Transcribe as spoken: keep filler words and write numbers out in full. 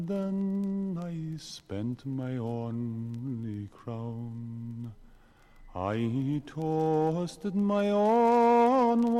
Then I spent my only crown. I toasted my own